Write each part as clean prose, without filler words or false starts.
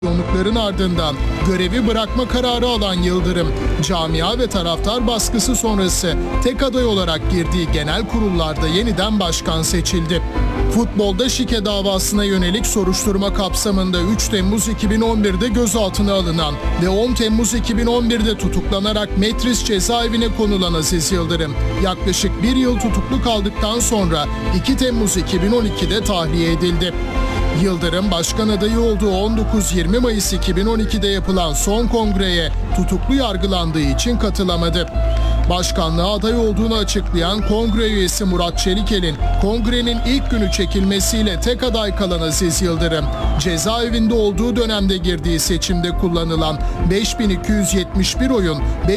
Yoğunlukların ardından görevi bırakma kararı alan Yıldırım, camia ve taraftar baskısı sonrası tek aday olarak girdiği genel kurullarda yeniden başkan seçildi. Futbolda şike davasına yönelik soruşturma kapsamında 3 Temmuz 2011'de gözaltına alınan ve 10 Temmuz 2011'de tutuklanarak Metris cezaevine konulan Aziz Yıldırım, yaklaşık bir yıl tutuklu kaldıktan sonra 2 Temmuz 2012'de tahliye edildi. Yıldırım, başkan adayı olduğu 19-20 Mayıs 2012'de yapılan son kongreye tutuklu yargılandığı için katılamadı. Başkanlığa aday olduğunu açıklayan kongre üyesi Murat Çelikel'in kongrenin ilk günü çekilmesiyle tek aday kalan Aziz Yıldırım, cezaevinde olduğu dönemde girdiği seçimde kullanılan 5271 oyun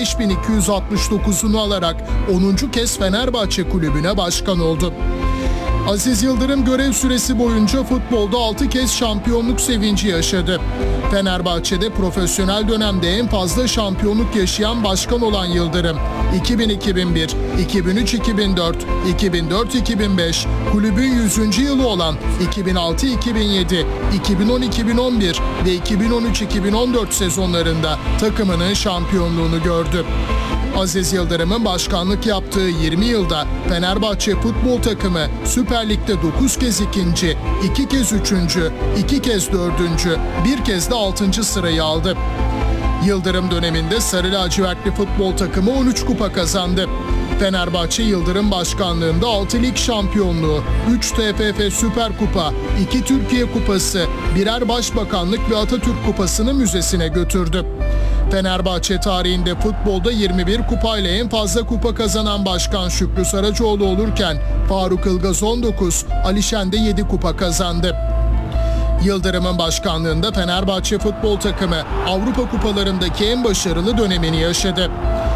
5269'unu alarak 10. kez Fenerbahçe kulübüne başkan oldu. Aziz Yıldırım görev süresi boyunca futbolda 6 kez şampiyonluk sevinci yaşadı. Fenerbahçe'de profesyonel dönemde en fazla şampiyonluk yaşayan başkan olan Yıldırım, 2000-2001, 2003-2004, 2004-2005, kulübün 100. yılı olan 2006-2007, 2010-2011 ve 2013-2014 sezonlarında takımının şampiyonluğunu gördü. Aziz Yıldırım'ın başkanlık yaptığı 20 yılda Fenerbahçe futbol takımı Süper Lig'de 9 kez ikinci, 2 kez üçüncü, 2 kez dördüncü, bir kez de 6. sırayı aldı. Yıldırım döneminde Sarı Lacivertli futbol takımı 13 kupa kazandı. Fenerbahçe Yıldırım başkanlığında 6 lig şampiyonluğu, 3 TFF Süper Kupa, 2 Türkiye Kupası, birer Başbakanlık ve Atatürk Kupası'nı müzesine götürdü. Fenerbahçe tarihinde futbolda 21 kupayla en fazla kupa kazanan başkan Şükrü Saracoğlu olurken Faruk Ilgaz 19, Ali Şen de 7 kupa kazandı. Yıldırım'ın başkanlığında Fenerbahçe futbol takımı Avrupa kupalarındaki en başarılı dönemini yaşadı.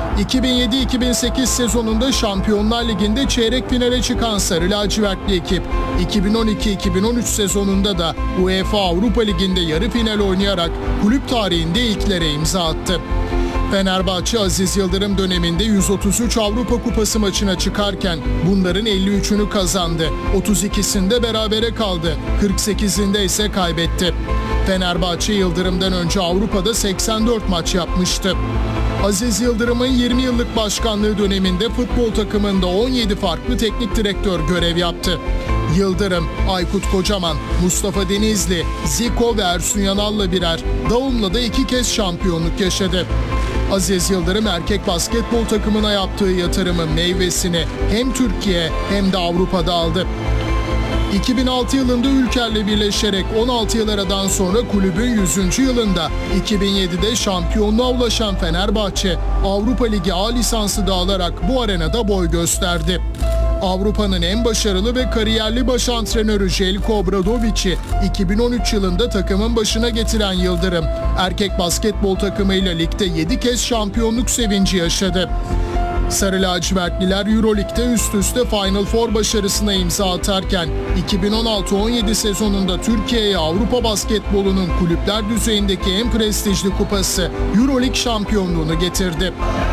2007-2008 sezonunda Şampiyonlar Ligi'nde çeyrek finale çıkan Sarı Lacivertli ekip, 2012-2013 sezonunda da UEFA Avrupa Ligi'nde yarı final oynayarak kulüp tarihinde ilklere imza attı. Fenerbahçe Aziz Yıldırım döneminde 133 Avrupa Kupası maçına çıkarken bunların 53'ünü kazandı, 32'sinde berabere kaldı, 48'inde ise kaybetti. Fenerbahçe Yıldırım'dan önce Avrupa'da 84 maç yapmıştı. Aziz Yıldırım'ın 20 yıllık başkanlığı döneminde futbol takımında 17 farklı teknik direktör görev yaptı. Yıldırım, Aykut Kocaman, Mustafa Denizli, Zico ve Ersun Yanal'la birer, Daum'la da 2 kez şampiyonluk yaşadı. Aziz Yıldırım erkek basketbol takımına yaptığı yatırımın meyvesini hem Türkiye hem de Avrupa'da aldı. 2006 yılında Ülker'le birleşerek 16 yıl aradan sonra kulübün 100. yılında 2007'de şampiyonluğa ulaşan Fenerbahçe, Avrupa Ligi A lisansı da alarak bu arenada boy gösterdi. Avrupa'nın en başarılı ve kariyerli baş antrenörü Željko Obradovic'i 2013 yılında takımın başına getiren Yıldırım, erkek basketbol takımıyla ligde 7 kez şampiyonluk sevinci yaşadı. Sarı lacivertliler Euroleague'de üst üste Final Four başarısına imza atarken 2016-17 sezonunda Türkiye'ye Avrupa basketbolunun kulüpler düzeyindeki en prestijli kupası Euroleague şampiyonluğunu getirdi.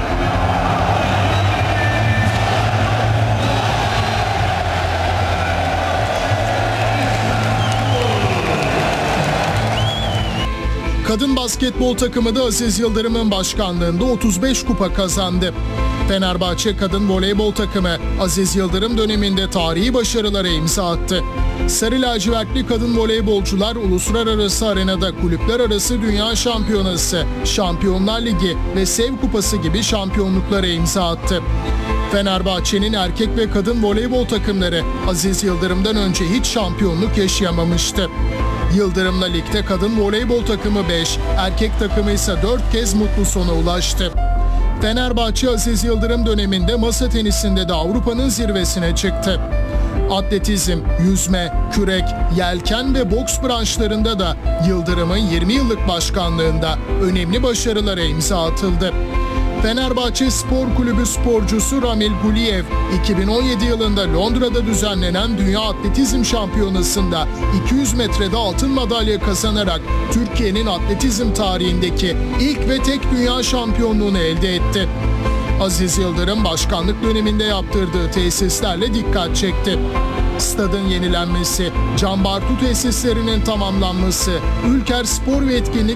Kadın basketbol takımı da Aziz Yıldırım'ın başkanlığında 35 kupa kazandı. Fenerbahçe kadın voleybol takımı Aziz Yıldırım döneminde tarihi başarılara imza attı. Sarı lacivertli kadın voleybolcular uluslararası arenada kulüpler arası dünya şampiyonası, Şampiyonlar Ligi ve Sev Kupası gibi şampiyonluklara imza attı. Fenerbahçe'nin erkek ve kadın voleybol takımları Aziz Yıldırım'dan önce hiç şampiyonluk yaşayamamıştı. Yıldırım'la ligde kadın voleybol takımı 5, erkek takımı ise 4 kez mutlu sona ulaştı. Fenerbahçe Aziz Yıldırım döneminde masa tenisinde de Avrupa'nın zirvesine çıktı. Atletizm, yüzme, kürek, yelken ve boks branşlarında da Yıldırım'ın 20 yıllık başkanlığında önemli başarılara imza atıldı. Fenerbahçe Spor Kulübü sporcusu Ramil Guliyev, 2017 yılında Londra'da düzenlenen Dünya Atletizm Şampiyonası'nda 200 metrede altın madalya kazanarak Türkiye'nin atletizm tarihindeki ilk ve tek dünya şampiyonluğunu elde etti. Aziz Yıldırım başkanlık döneminde yaptırdığı tesislerle dikkat çekti. Stadın yenilenmesi, Can Bartu tesislerinin tamamlanması, Ülker Spor ve Etkinlik